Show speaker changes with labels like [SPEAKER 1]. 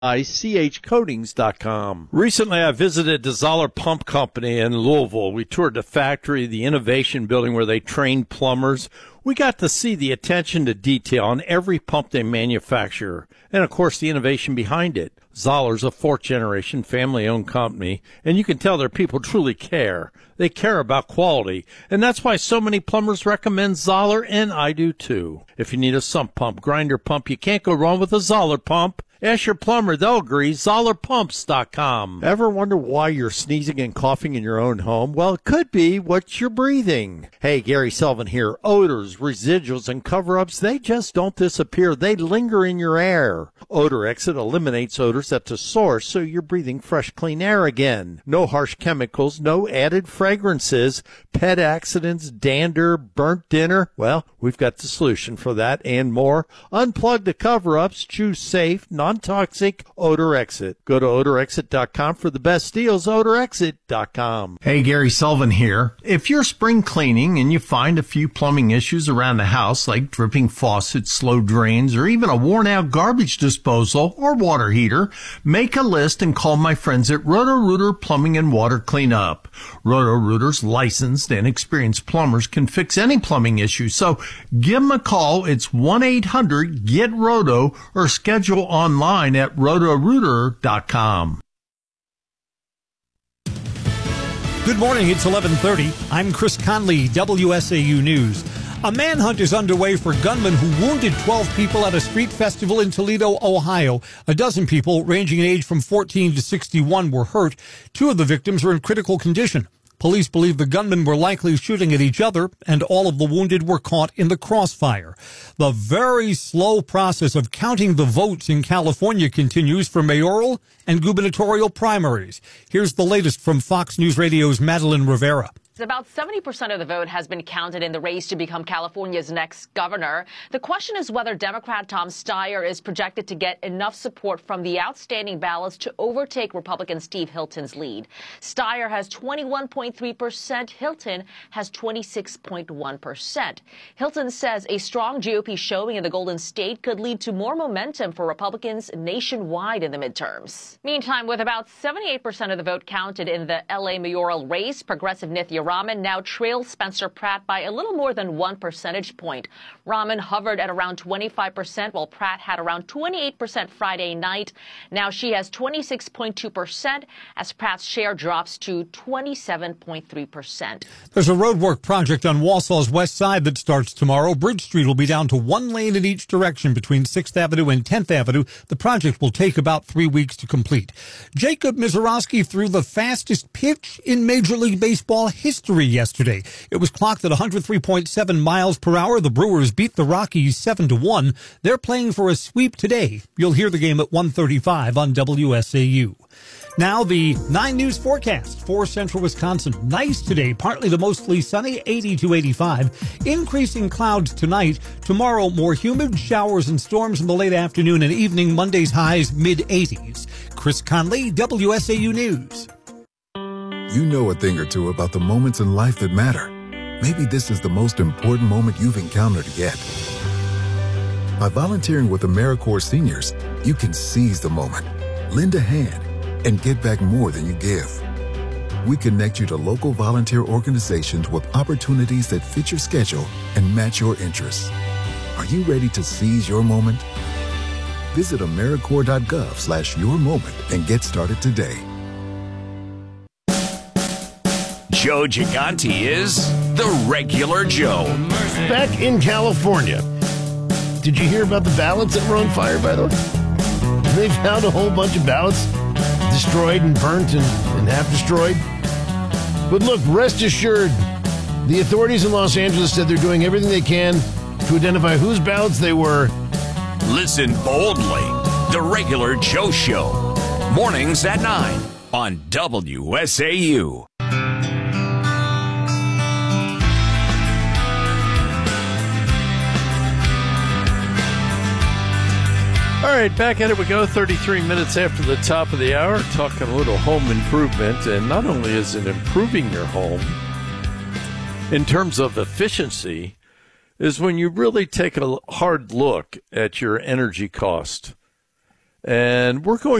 [SPEAKER 1] ICHcoatings.com. Recently, I visited the Zoller Pump Company in Louisville. We toured the factory, the innovation building where they train plumbers. We got to see the attention to detail on every pump they manufacture, and of course the innovation behind it. Zoller's a fourth-generation family-owned company, and you can tell their people truly care. They care about quality, and that's why so many plumbers recommend Zoller, and I do too. If you need a sump pump, grinder pump, you can't go wrong with a Zoller pump. Ask your plumber, they'll agree. ZollerPumps.com. Ever wonder why you're sneezing and coughing in your own home? Well, it could be what you're breathing. Hey, Gary Sullivan here. Odors, residuals, and cover-ups, they just don't disappear. They linger in your air. Odor Exit eliminates odors at the source, so you're breathing fresh, clean air again. No harsh chemicals, no added fragrances, pet accidents, dander, burnt dinner. Well, we've got the solution for that and more. Unplug the cover-ups. Choose safe, non-toxic Odor Exit. Go to odorexit.com for the best deals. odorexit.com.
[SPEAKER 2] Hey, Gary Sullivan here. If you're spring cleaning and you find a few plumbing issues around the house like dripping faucets, slow drains, or even a worn-out garbage disposal or water heater, make a list and call my friends at Roto-Rooter Plumbing and Water Cleanup. Roto-Rooter's licensed and experienced plumbers can fix any plumbing issue, so give them a call. It's 1-800-GET-ROTO or schedule online at rotorooter.com.
[SPEAKER 3] Good morning, it's 11:30. I'm Chris Conley, WSAU News. A manhunt is underway for gunmen who wounded 12 people at a street festival in Toledo, Ohio. A dozen people, ranging in age from 14 to 61, were hurt. 2 of the victims are in critical condition. Police believe the gunmen were likely shooting at each other, and all of the wounded were caught in the crossfire. The very slow process of counting the votes in California continues for mayoral and gubernatorial primaries. Here's the latest from Fox News Radio's Madeline Rivera.
[SPEAKER 4] About 70% of the vote has been counted in the race to become California's next governor. The question is whether Democrat Tom Steyer is projected to get enough support from the outstanding ballots to overtake Republican Steve Hilton's lead. Steyer has 21.3%. Hilton has 26.1%. Hilton says a strong GOP showing in the Golden State could lead to more momentum for Republicans nationwide in the midterms. Meantime, with about 78% of the vote counted in the L.A. mayoral race, progressive Nithya Raman now trails Spencer Pratt by a little more than 1 percentage point. Raman hovered at around 25%, while Pratt had around 28% Friday night. Now she has 26.2%, as Pratt's share drops to 27.3%.
[SPEAKER 3] There's a roadwork project on Wausau's west side that starts tomorrow. Bridge Street will be down to 1 lane in each direction between 6th Avenue and 10th Avenue. The project will take about 3 weeks to complete. Jacob Misiorowski threw the fastest pitch in Major League Baseball history yesterday. It was clocked at 103.7 miles per hour. The Brewers beat the Rockies 7-1. They're playing for a sweep today. You'll hear the game at 1:35 on WSAU. Now the 9 News forecast for central Wisconsin. Nice today, partly to mostly sunny, 80 to 85. Increasing clouds tonight. Tomorrow, more humid showers and storms in the late afternoon and evening. Monday's highs mid-80s. Chris Conley, WSAU News.
[SPEAKER 5] You know a thing or two about the moments in life that matter. Maybe this is the most important moment you've encountered yet. By volunteering with AmeriCorps Seniors, you can seize the moment, lend a hand, and get back more than you give. We connect you to local volunteer organizations with opportunities that fit your schedule and match your interests. Are you ready to seize your moment? Visit AmeriCorps.gov/yourmoment and get started today.
[SPEAKER 6] Joe Gigante is the regular Joe.
[SPEAKER 7] Back in California, did you hear about the ballots that were on fire, by the way? They found a whole bunch of ballots destroyed and burnt and half destroyed. But look, rest assured, the authorities in Los Angeles said they're doing everything they can to identify whose ballots they were.
[SPEAKER 6] Listen boldly. The regular Joe Show. Mornings at 9 on WSAU.
[SPEAKER 1] All right, back at it we go, 33 minutes after the top of the hour, talking a little home improvement. And not only is it improving your home, in terms of efficiency, is when you really take a hard look at your energy cost. And we're going